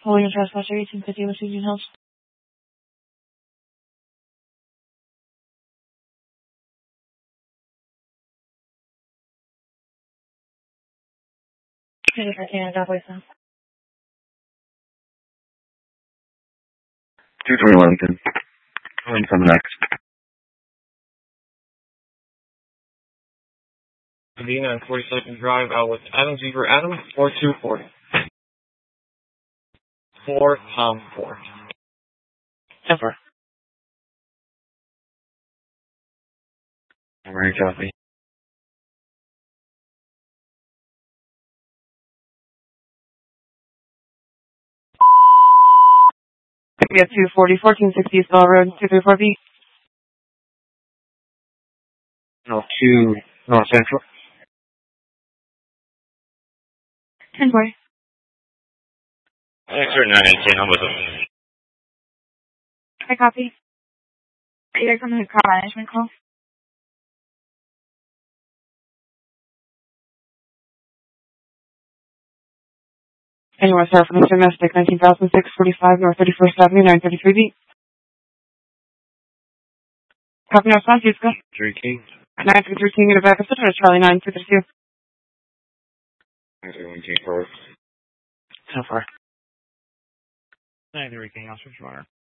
William Trespasser, 1850 with Susan Hills. Canada, voicemail. 220 Wellington. Coming next. Medina and 42nd Drive, out with Adam Zebra Adam, 4240. 4 Tom Ford. 10-4. Alright, copy. We have 240, 1460 East Bell Road, 234B. No, 2 North Central. 10-4. Answer 918, I'm with them. I copy. Are you guys on the car management call? Anywhere, sir, from Mr. Mystic, 19,645 North 31st Avenue, 933B. Copy, no response, Yusuka. 3 King. 933 King in the back of Citron, Charlie 9232. 1 King forward. 10-4. 93 King, Oscar Schwager.